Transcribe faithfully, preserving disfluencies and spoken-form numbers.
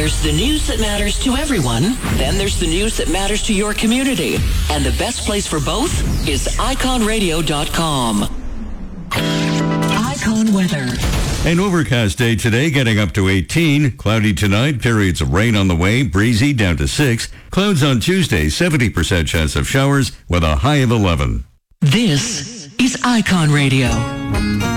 There's the news that matters to everyone. Then there's the news that matters to your community. And the best place for both is icon radio dot com. Icon weather. An overcast day today, getting up to eighteen. Cloudy tonight, periods of rain on the way, breezy down to six. Clouds on Tuesday, seventy percent chance of showers with a high of eleven. This is Icon Radio.